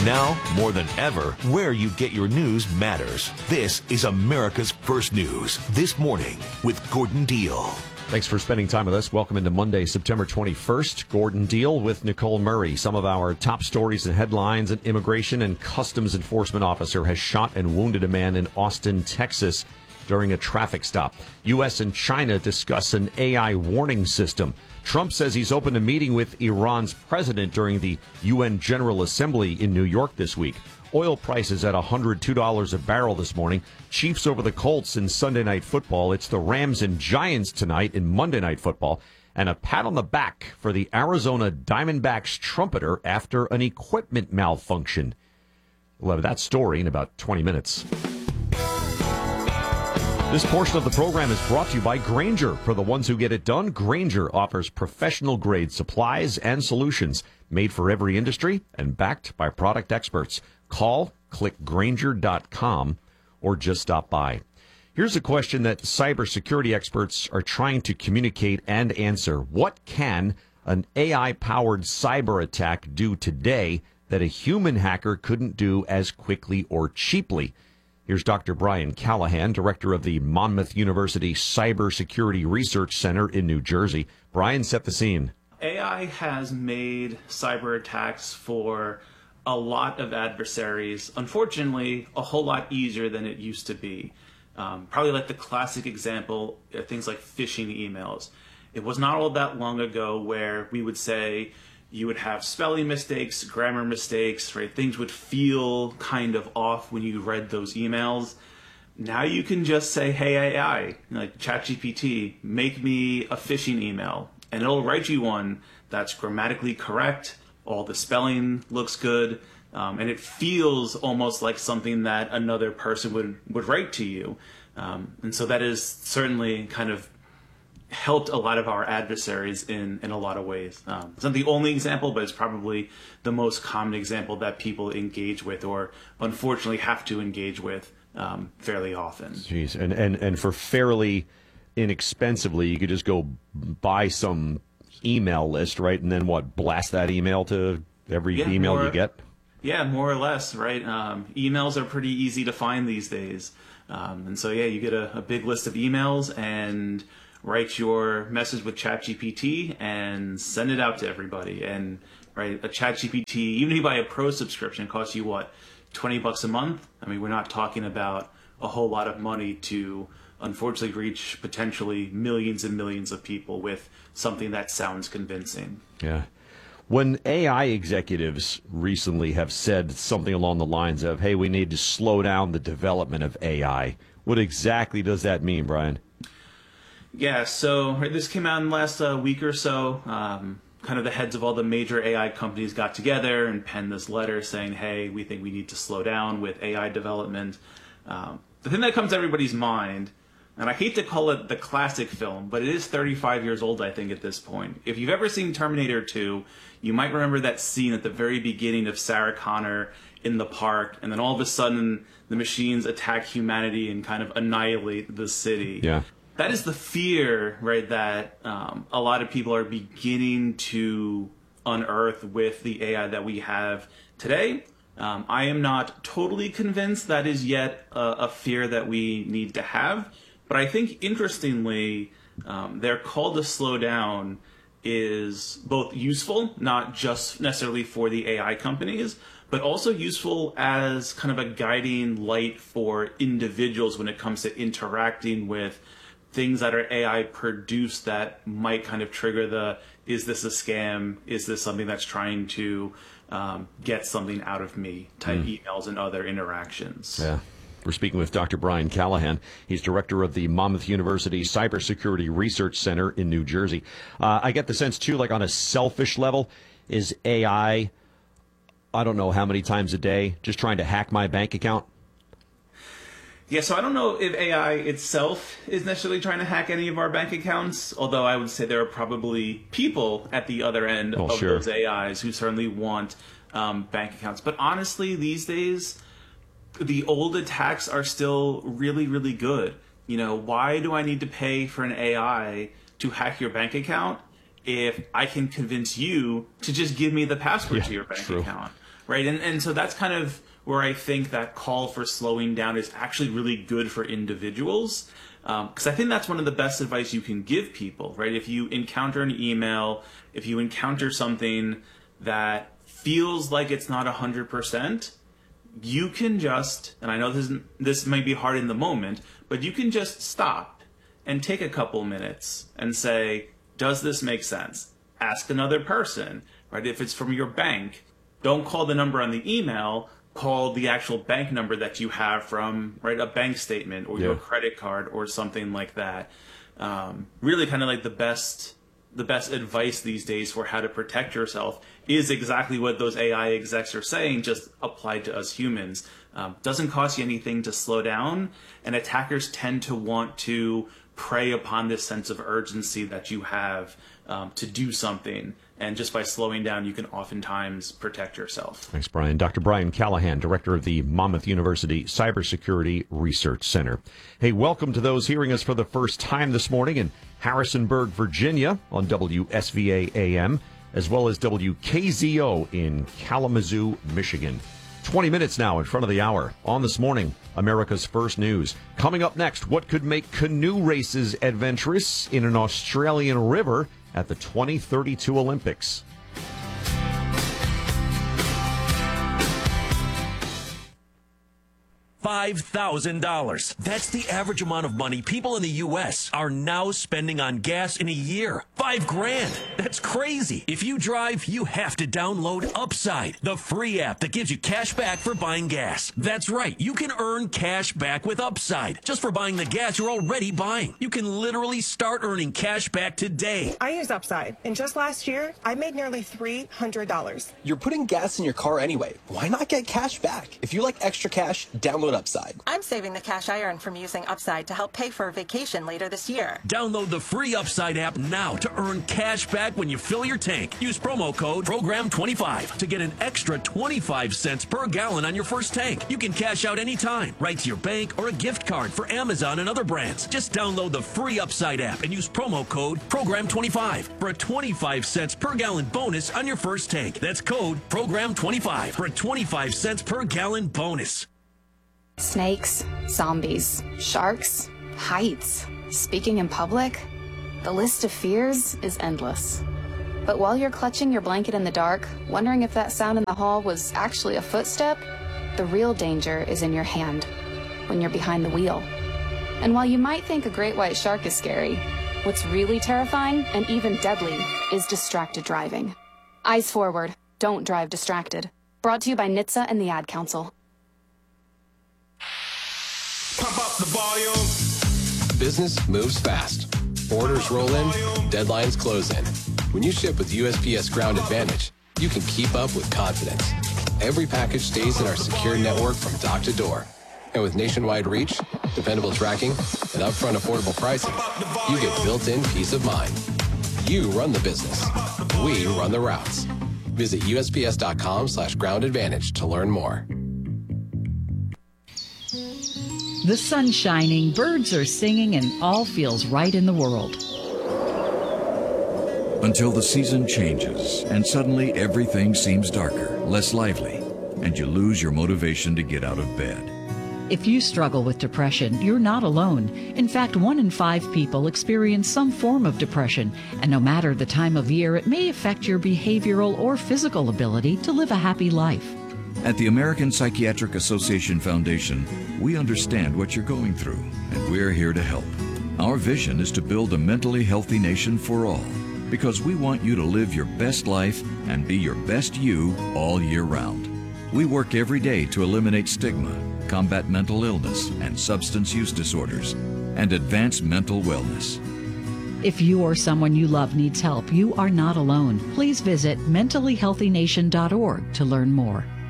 Now, more than ever, where you get your news matters. This is America's First News This Morning with Gordon Deal. Thanks for spending time with us. Welcome into Monday, September 21st. Gordon Deal with Nicole Murray. Some of our top stories and headlines. An immigration and customs enforcement officer has shot and wounded a man in Austin, Texas during a traffic stop. U.S. and China discuss an AI warning system. Trump says he's opened a meeting with Iran's president during the UN General Assembly in New York this week. Oil prices at $102 a barrel this morning. Chiefs over the Colts in Sunday Night Football. It's the Rams and Giants tonight in Monday Night Football. And a pat on the back for the Arizona Diamondbacks trumpeter after an equipment malfunction. We'll have that story in about 20 minutes. This portion of the program is brought to you by Grainger. For the ones who get it done, Grainger offers professional-grade supplies and solutions made for every industry and backed by product experts. Call, click Grainger.com, or just stop by. Here's a question that cybersecurity experts are trying to communicate and answer. What can an AI-powered cyber attack do today that a human hacker couldn't do as quickly or cheaply? Here's Dr. Brian Callahan, director of the Monmouth University Cybersecurity Research Center in New Jersey. Brian, set the scene. AI has made cyber attacks for a lot of adversaries, unfortunately, a whole lot easier than it used to be. Probably like the classic example, things like phishing emails. It was not all that long ago where we would say, you would have spelling mistakes, grammar mistakes, right? Things would feel kind of off when you read those emails. Now you can just say, hey, AI, like ChatGPT, make me a phishing email. And it'll write you one that's grammatically correct, all the spelling looks good, and it feels almost like something that another person would write to you. And so that is certainly kind of helped a lot of our adversaries in a lot of ways. It's not the only example, but it's probably the most common example that people engage with or unfortunately have to engage with fairly often. Jeez, and for fairly inexpensively, you could just go buy some email list, right? And then blast that email to every email you get? Yeah, more or less, right? Emails are pretty easy to find these days. And so, you get a big list of emails and write your message with ChatGPT and send it out to everybody. And right, a ChatGPT, even if you buy a pro subscription, costs you what, $20 a month? I mean, we're not talking about a whole lot of money to unfortunately reach potentially millions and millions of people with something that sounds convincing. Yeah. When AI executives recently have said something along the lines of, hey, we need to slow down the development of AI, what exactly does that mean, Brian? Yeah, so this came out in the last week or so. Kind of the heads of all the major AI companies got together and penned this letter saying, hey, we think we need to slow down with AI development. The thing that comes to everybody's mind, and I hate to call it the classic film, but it is 35 years old, I think, at this point. If you've ever seen Terminator 2, you might remember that scene at the very beginning of Sarah Connor in the park, and then all of a sudden the machines attack humanity and kind of annihilate the city. Yeah. That is the fear, right, that a lot of people are beginning to unearth with the AI that we have today. I am not totally convinced that is yet a fear that we need to have. But I think, interestingly, their call to slow down is both useful, not just necessarily for the AI companies, but also useful as kind of a guiding light for individuals when it comes to interacting with things that are AI produced that might kind of trigger the, is this a scam? Is this something that's trying to get something out of me type emails and other interactions? Yeah. We're speaking with Dr. Brian Callahan. He's director of the Monmouth University Cybersecurity Research Center in New Jersey. I get the sense, too, like on a selfish level, is AI, I don't know how many times a day, just trying to hack my bank account? Yeah, so I don't know if AI itself is necessarily trying to hack any of our bank accounts, although I would say there are probably people at the other end of those AIs who certainly want bank accounts. But honestly, these days, the old attacks are still really, really good. You know, why do I need to pay for an AI to hack your bank account if I can convince you to just give me the password to your bank account? right? And so that's kind of where I think that call for slowing down is actually really good for individuals. Because I think that's one of the best advice you can give people, right? If you encounter an email, if you encounter something that feels like it's not 100%, you can just, and I know this might be hard in the moment, but you can just stop and take a couple minutes and say, does this make sense? Ask another person, right? If it's from your bank, don't call the number on the email, call the actual bank number that you have from, right, a bank statement or your credit card or something like that. Really kind of like the best advice these days for how to protect yourself is exactly what those AI execs are saying, just applied to us humans. Doesn't cost you anything to slow down, and attackers tend to want to prey upon this sense of urgency that you have to do something. And just by slowing down, you can oftentimes protect yourself. Thanks, Brian. Dr. Brian Callahan, director of the Monmouth University Cybersecurity Research Center. Hey, welcome to those hearing us for the first time this morning in Harrisonburg, Virginia on WSVA AM, as well as WKZO in Kalamazoo, Michigan. 20 minutes now in front of the hour. On this morning, America's First News. Coming up next, what could make canoe races adventurous in an Australian river at the 2032 Olympics? $5,000. That's the average amount of money people in the U.S. are now spending on gas in a year. $5,000. That's crazy. If you drive, you have to download Upside, the free app that gives you cash back for buying gas. That's right. You can earn cash back with Upside just for buying the gas you're already buying. You can literally start earning cash back today. I use Upside, and just last year, I made nearly $300. You're putting gas in your car anyway. Why not get cash back? If you like extra cash, download Upside. I'm saving the cash I earn from using Upside to help pay for a vacation later this year. Download the free Upside app now to earn cash back when you fill your tank. Use promo code PROGRAM25 to get an extra 25 cents per gallon on your first tank. You can cash out anytime, right to your bank or a gift card for Amazon and other brands. Just download the free Upside app and use promo code PROGRAM25 for a 25 cents per gallon bonus on your first tank. That's code PROGRAM25 for a 25 cents per gallon bonus. Snakes, zombies, sharks, heights, speaking in public. The list of fears is endless. But while you're clutching your blanket in the dark, wondering if that sound in the hall was actually a footstep, the real danger is in your hand, when you're behind the wheel. And while you might think a great white shark is scary, what's really terrifying and even deadly is distracted driving. Eyes forward, don't drive distracted. Brought to you by NHTSA and the Ad Council. Pump up the volume. Business moves fast. Orders roll in, deadlines close in. When you ship with USPS Ground Advantage, you can keep up with confidence. Every package stays in our secure network from dock to door. And with nationwide reach, dependable tracking, and upfront affordable pricing, you get built-in peace of mind. You run the business. We run the routes. Visit USPS.com/groundadvantage to learn more. The sun's shining, birds are singing, and all feels right in the world. Until the season changes, and suddenly everything seems darker, less lively, and you lose your motivation to get out of bed. If you struggle with depression, you're not alone. In fact, 1 in 5 people experience some form of depression, and no matter the time of year, it may affect your behavioral or physical ability to live a happy life. At the American Psychiatric Association Foundation, we understand what you're going through, and we're here to help. Our vision is to build a mentally healthy nation for all, because we want you to live your best life and be your best you all year round. We work every day to eliminate stigma, combat mental illness and substance use disorders, and advance mental wellness. If you or someone you love needs help, you are not alone. Please visit mentallyhealthynation.org to learn more.